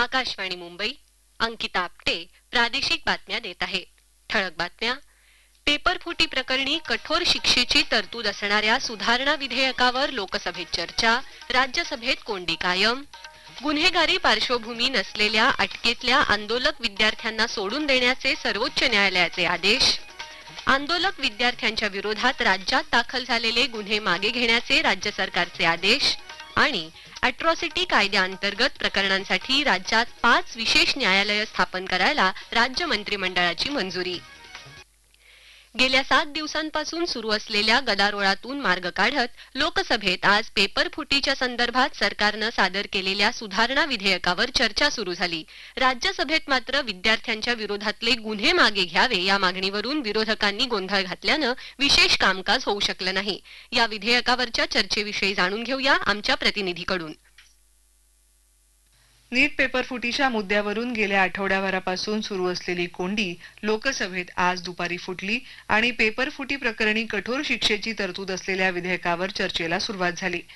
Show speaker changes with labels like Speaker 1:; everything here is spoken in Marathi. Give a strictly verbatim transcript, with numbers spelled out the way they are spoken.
Speaker 1: आकाशवाणी मुंबई, अंकिता आपटे प्रादेशिक बातम्या देत आहे. ठळक बातम्या. पेपर फुटी प्रकरणी कठोर शिक्षेची तरतूद असणाऱ्या सुधारणा विधेयकावर लोकसभेत चर्चा, राज्यसभेत कोंडी कायम. गुन्हेगारी पार्श्वभूमी नसलेल्या अटकेतल्या आंदोलक विद्यार्थ्यांना सोडून देण्याचे सर्वोच्च न्यायालयाचे आदेश. आंदोलक विद्यार्थ्यांच्या विरोधात राज्यात दाखल झालेले गुन्हे मागे घेण्याचे राज्य सरकारचे आदेश. आणि अॅट्रॉसिटी कायद्याअंतर्गत प्रकरणांसाठी राज्यात पाच विशेष न्यायालय स्थापन करायला राज्य मंत्रिमंडळाची मंजुरी. गेल्या सात दिवसांपासून सुरू असलेल्या गदारोळातून मार्ग काढत लोकसभेत आज पेपर फुटीच्या संदर्भात सरकारनं सादर केलेल्या सुधारणा विधेयकावर चर्चा सुरू झाली. राज्यसभेत मात्र विद्यार्थ्यांच्या विरोधातले गुन्हे मागे घ्यावे या मागणीवरून विरोधकांनी गोंधळ घातल्यानं विशेष कामकाज होऊ शकलं नाही. या विधेयकावरच्या चर्चेविषयी जाणून घेऊया आमच्या प्रतिनिधीकडून.
Speaker 2: नीट पेपर फुटीच्या मुद्द्यावरून गेल्या आठवड्याभरापासून सुरू असलेली कोंडी लोकसभेत आज दुपारी फुटली आणि पेपर फुटी प्रकरणी कठोर शिक्षेची तरतूद असलेल्या विधेयकावर चर्चेला सुरुवात झाली.